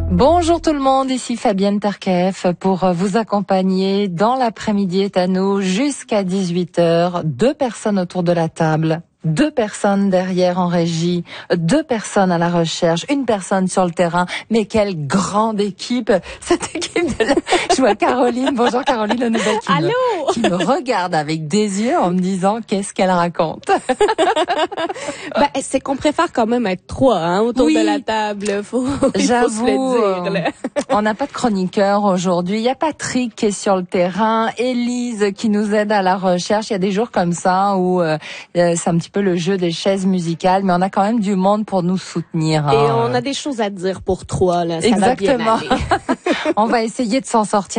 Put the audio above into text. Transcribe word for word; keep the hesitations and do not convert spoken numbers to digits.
Bonjour tout le monde, ici Fabienne Terkef pour vous accompagner dans l'après-midi est à nous jusqu'à dix-huit heures. Deux personnes autour de la table, deux personnes derrière en régie, deux personnes à la recherche, une personne sur le terrain. Mais quelle grande équipe, cette équipe de la... Je vois Caroline, bonjour Caroline, la nouvelle qui, Allô me, qui me regarde avec des yeux en me disant qu'est-ce qu'elle raconte. Ben, c'est qu'on préfère quand même être trois hein, autour oui. de la table. Faut, il J'avoue, faut se le dire. Là. On n'a pas de chroniqueur aujourd'hui. Il y a Patrick qui est sur le terrain, Élise qui nous aide à la recherche. Il y a des jours comme ça où euh, c'est un petit peu le jeu des chaises musicales, mais on a quand même du monde pour nous soutenir. Et hein. on a des choses à dire pour trois. Là. Ça Exactement. va bien aller. On va essayer de s'en sortir.